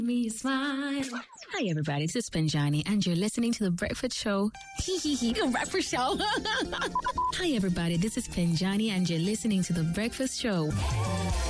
Me smile. Hi, everybody. This is Benjani, and you're listening to The Breakfast Show. The Breakfast Show. Hi, everybody. This is Benjani, and you're listening to The Breakfast Show.